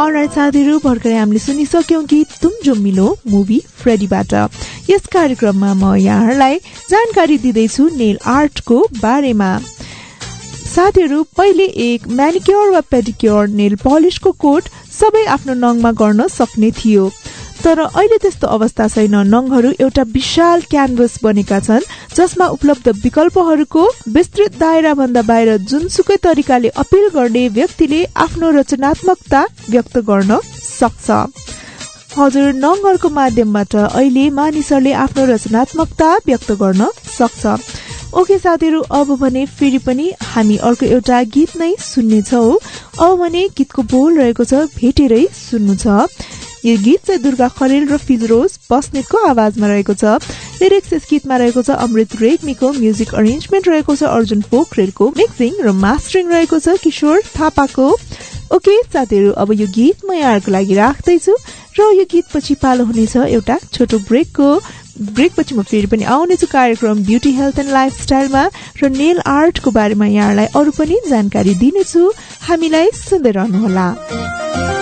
All right साथीहरु, भर्खरै हामीले सुनिसक्यौं गीत तुम जो मिलो मुभी फ्रेडीबाट। यस कार्यक्रममा म यहाँहरूलाई जानकारी दिँदैछु नेल आर्टको बारेमा। साथीहरु, पहिले एक म्यानिक्योर वा पेडिक्योर नेल पलिशको कोट सबै आफ्नो नङमा गर्न सक्ने थियो, तर अहिले त्यस्तो अवस्था छैन। नङहरू एउटा विशाल क्यानभस बनेका छन् जसमा उपलब्ध विकल्पहरूको विस्तृत दायरा भन्दा बाहिर जुनसुकै तरिकाले अपील गर्ने व्यक्तिले आफ्नो रचनात्मकता व्यक्त गर्न सक्छ। हजुर, नङहरूको माध्यमबाट अहिले मानिसहरूले आफ्नो रचनात्मकता व्यक्त गर्न सक्छ। ओके साथीहरु, अब भने फेरि पनि हामी अर्को एउटा गीत नै सुन्नेछौँ। अब भने गीतको बोल रहेको छ भेटेरै सुन्नु छ। यो गीत चाहिँ दुर्गा खरेल र फिजरोज बस्नेतको आवाजमा रहेको छ। लिरिक्स यस गीतमा रहेको छ अमृत रेग्मीको, म्युजिक अरेन्जमेन्ट रहेको छ अर्जुन पोखरेलको, मिक्सिङ र मास्टरिङ रहेको छ किशोर थापाको। ओके साथीहरु, अब यो गीत म यहाँहरुको लागि राख्दैछु र यो गीत पछि पालो हुनेछ एउटा छोटो ब्रेकको। ब्रेकपछि म फेरि पनि आउनेछु कार्यक्रम ब्युटी हेल्थ एन्ड लाइफस्टाइलमा र नेल आर्टको बारेमा यहाँलाई अरु पनि जानकारी दिनेछु। हामीलाई सुन्दै रहनुहोला।